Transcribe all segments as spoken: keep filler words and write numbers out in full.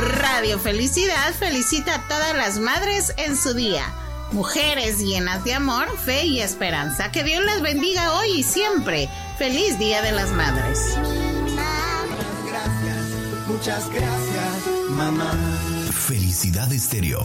Radio Felicidad felicita a todas las madres en su día. Mujeres llenas de amor, fe y esperanza. Que Dios las bendiga hoy y siempre. Feliz Día de las Madres. Gracias, muchas gracias, mamá. Felicidad Estéreo.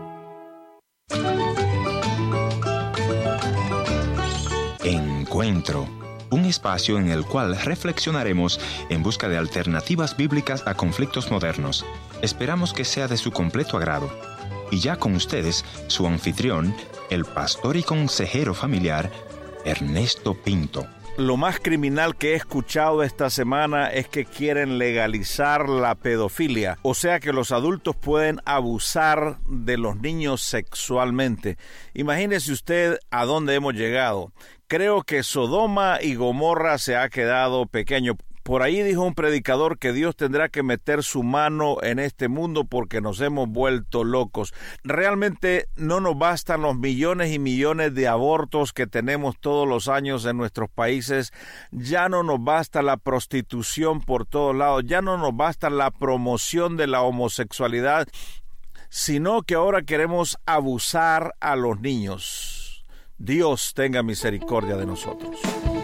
Encuentro. Un espacio en el cual reflexionaremos en busca de alternativas bíblicas a conflictos modernos. Esperamos que sea de su completo agrado. Y ya con ustedes, su anfitrión, el pastor y consejero familiar, Ernesto Pinto. Lo más criminal que he escuchado esta semana es que quieren legalizar la pedofilia, o sea que los adultos pueden abusar de los niños sexualmente. Imagínese usted a dónde hemos llegado. Creo que Sodoma y Gomorra se ha quedado pequeño. Por ahí dijo un predicador que Dios tendrá que meter su mano en este mundo porque nos hemos vuelto locos. Realmente no nos bastan los millones y millones de abortos que tenemos todos los años en nuestros países. Ya no nos basta la prostitución por todos lados. Ya no nos basta la promoción de la homosexualidad, sino que ahora queremos abusar a los niños. Dios tenga misericordia de nosotros.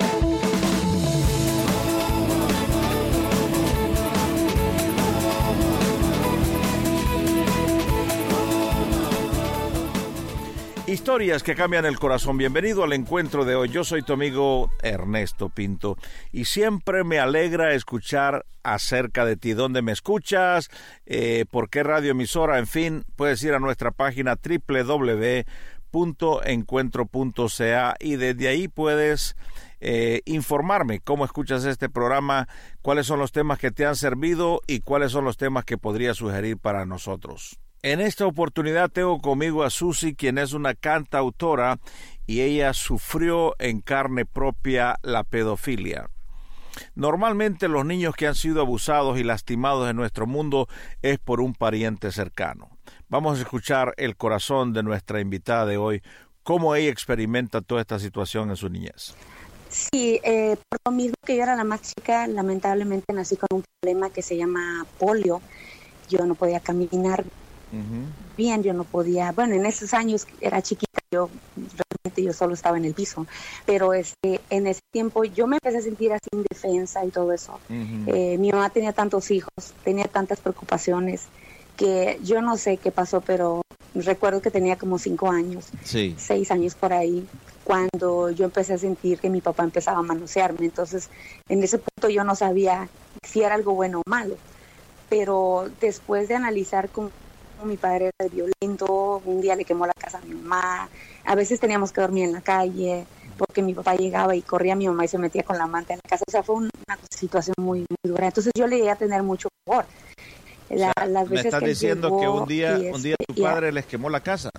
Historias que cambian el corazón. Bienvenido al encuentro de hoy. Yo soy tu amigo Ernesto Pinto y siempre me alegra escuchar acerca de ti. ¿Dónde me escuchas? Eh, ¿Por qué radioemisora? En fin, puedes ir a nuestra página doble u doble u doble u punto encuentro punto c a y desde ahí puedes eh, informarme cómo escuchas este programa, cuáles son los temas que te han servido y cuáles son los temas que podrías sugerir para nosotros. En esta oportunidad tengo conmigo a Susi, quien es una cantautora y ella sufrió en carne propia la pedofilia. Normalmente los niños que han sido abusados y lastimados en nuestro mundo es por un pariente cercano. Vamos a escuchar el corazón de nuestra invitada de hoy, cómo ella experimenta toda esta situación en su niñez. Sí, eh, por lo mismo que yo era la más chica, lamentablemente nací con un problema que se llama polio. Yo no podía caminar Uh-huh. bien, yo no podía, bueno, en esos años era chiquita, yo realmente yo solo estaba en el piso, pero este, en ese tiempo yo me empecé a sentir así indefensa y todo eso. Uh-huh. Eh, mi mamá tenía tantos hijos, tenía tantas preocupaciones, que yo no sé qué pasó, pero recuerdo que tenía como cinco años, sí. seis años por ahí, cuando yo empecé a sentir que mi papá empezaba a manosearme. Entonces, en ese punto yo no sabía si era algo bueno o malo, pero después de analizar con mi padre era violento, un día le quemó la casa a mi mamá, a veces teníamos que dormir en la calle, porque mi papá llegaba y corría a mi mamá y se metía con la amante en la casa, o sea, fue una situación muy, muy dura. Entonces yo le llegué a tener mucho favor. La, o sea, las veces me estás que diciendo llegó, que un día, este, un día tu padre les quemó la casa.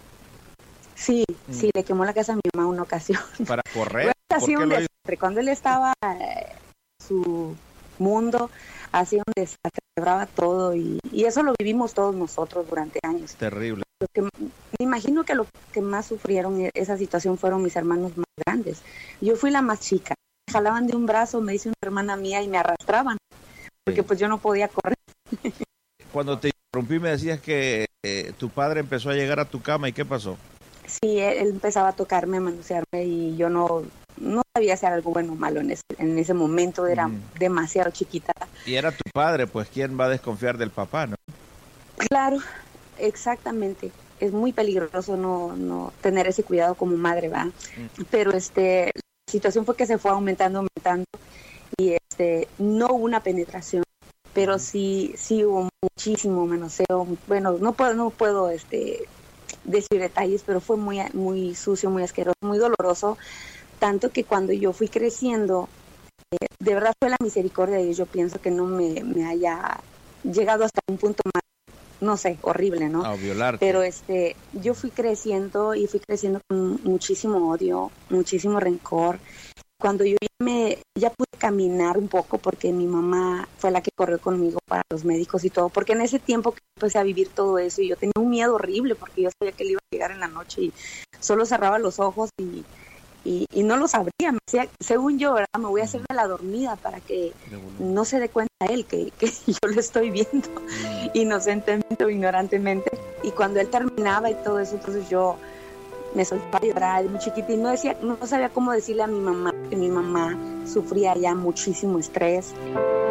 Sí, mm. sí, le quemó la casa a mi mamá una ocasión. ¿Para correr? Así un desastre. Cuando él estaba en su mundo, hacía un desastre, quebraba todo y, y eso lo vivimos todos nosotros durante años. Terrible. Lo que, me imagino que lo que más sufrieron esa situación fueron mis hermanos más grandes. Yo fui la más chica. Me jalaban de un brazo, me dice una hermana mía, y me arrastraban, porque sí. pues yo no podía correr. Cuando te interrumpí me decías que eh, tu padre empezó a llegar a tu cama, ¿y qué pasó? Sí, él, él empezaba a tocarme, a manosearme y yo no... no sabía si era algo bueno o malo en ese, en ese momento, era mm. demasiado chiquita. Y era tu padre, pues ¿quién va a desconfiar del papá, no? Claro, exactamente. Es muy peligroso no, no tener ese cuidado como madre, ¿va? Mm. Pero este, la situación fue que se fue aumentando, aumentando y este, no hubo una penetración, pero sí, sí hubo muchísimo manoseo. Bueno, no puedo, no puedo este, decir detalles, pero fue muy, muy sucio, muy asqueroso, muy doloroso. Tanto que cuando yo fui creciendo, eh, de verdad fue la misericordia de Dios. Yo pienso que no me, me haya llegado hasta un punto más, no sé, horrible, ¿no? A violarte. Pero este, yo fui creciendo y fui creciendo con muchísimo odio, muchísimo rencor. Cuando yo ya, me, ya pude caminar un poco, porque mi mamá fue la que corrió conmigo para los médicos y todo, porque en ese tiempo que empecé a vivir todo eso y yo tenía un miedo horrible porque yo sabía que él iba a llegar en la noche y solo cerraba los ojos y y, y no lo sabría, me decía, según yo, ¿verdad? Me voy a hacer de la dormida para que no se dé cuenta él que, que yo lo estoy viendo inocentemente o ignorantemente. Y cuando él terminaba y todo eso, entonces yo me soltaba a llorar, muy chiquita, y no, decía, no sabía cómo decirle a mi mamá, que mi mamá sufría ya muchísimo estrés.